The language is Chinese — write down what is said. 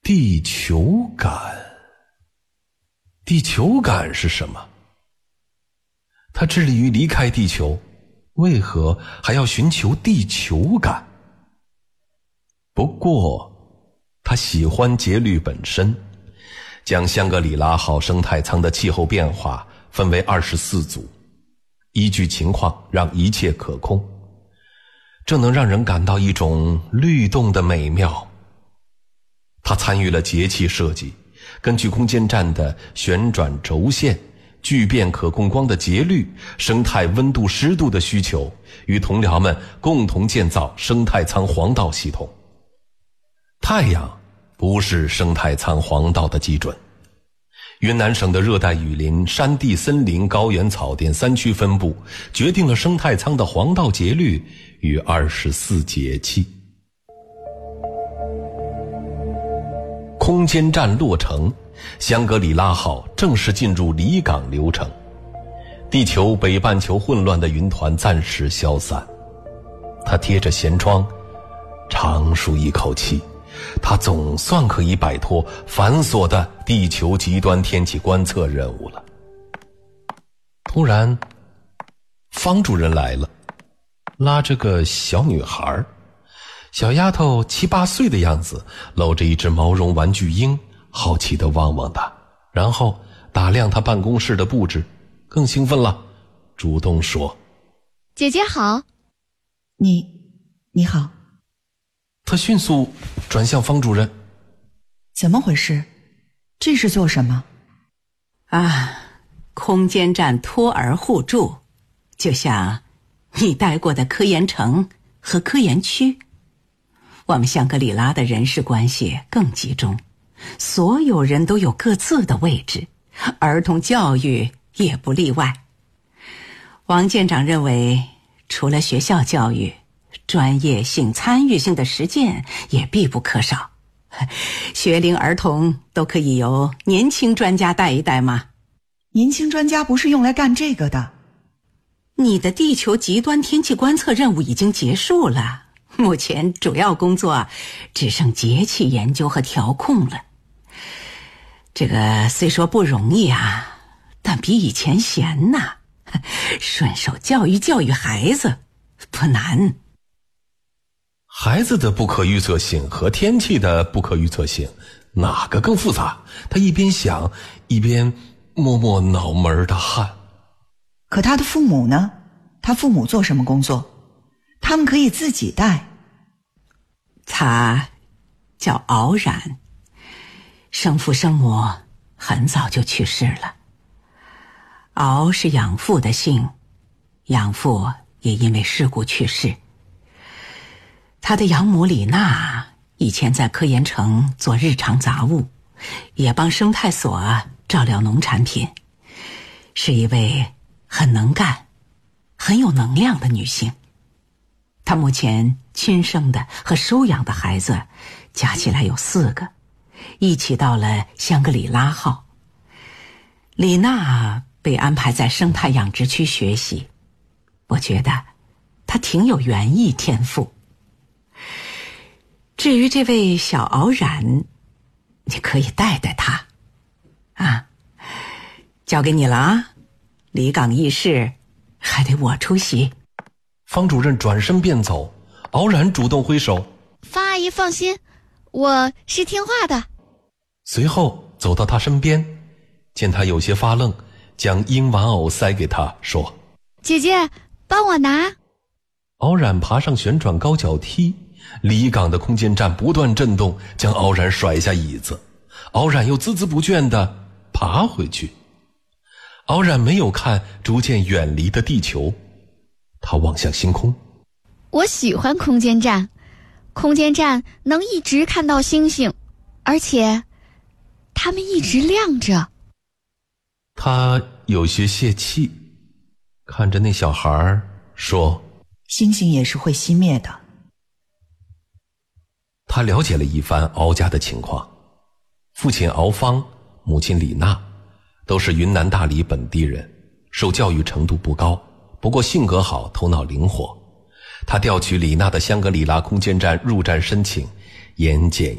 地球感。地球感是什么？他致力于离开地球，为何还要寻求地球感？不过他喜欢节律本身，将香格里拉号生态舱的气候变化分为24组，依据情况让一切可控，这能让人感到一种律动的美妙。他参与了节气设计，根据空间站的旋转轴线、聚变可供光的节律、生态温度湿度的需求，与同僚们共同建造生态舱黄道系统。太阳不是生态舱黄道的基准。云南省的热带雨林、山地森林、高原草甸3区分布，决定了生态舱的黄道节律与24节气。空间站落成，香格里拉号正式进入离港流程。地球北半球混乱的云团暂时消散，他贴着舷窗长舒一口气，他总算可以摆脱繁琐的地球极端天气观测任务了。突然，方主任来了，拉着个小女孩，小丫头7、8岁的样子，搂着一只毛绒玩具鹰，好奇地望望她，然后打量她办公室的布置，更兴奋了，主动说：“ 姐姐好。” 你好。 他迅速转向方主任：“ 怎么回事？这是做什么？” 空间站托儿互助，就像你待过的科研城和科研区。我们香格里拉的人事关系更集中，所有人都有各自的位置，儿童教育也不例外。王舰长认为，除了学校教育，专业性、参与性的实践也必不可少。学龄儿童都可以由年轻专家带一带吗？ 年轻专家不是用来干这个的。 你的地球极端天气观测任务已经结束了，目前主要工作只剩节气研究和调控了。这个虽说不容易啊，但比以前闲呐。顺手教育孩子不难。 孩子的不可预测性和天气的不可预测性，哪个更复杂？他一边想，一边摸摸脑门的汗。 可他的父母呢？他父母做什么工作？他们可以自己带。 他叫敖然，生父生母很早就去世了。敖是养父的姓，养父也因为事故去世。他的养母李娜以前在科研城做日常杂物，也帮生态所照料农产品，是一位很能干、很有能量的女性。她目前亲生的和收养的孩子加起来有4个，一起到了香格里拉号。李娜被安排在生态养殖区学习，我觉得她挺有园艺天赋。至于这位小敖然，你可以带带他交给你了啊！离港议事还得我出席。 方主任转身便走，敖然主动挥手：“ 方阿姨放心，我是听话的。” 随后走到他身边，见他有些发愣，将鹰玩偶塞给他，说：“ 姐姐，帮我拿。” 敖然爬上旋转高脚梯，离港的空间站不断震动，将敖然甩下椅子。敖然又孜孜不倦地爬回去。敖然没有看逐渐远离的地球，他望向星空。 我喜欢空间站，空间站能一直看到星星，而且它们一直亮着。 他有些泄气，看着那小孩说：“ 星星也是会熄灭的。” 他了解了一番敖家的情况，父亲敖芳，母亲李娜，都是云南大理本地人，受教育程度不高，不过性格好，头脑灵活。他调取李娜的香格里拉空间站入站申请，言简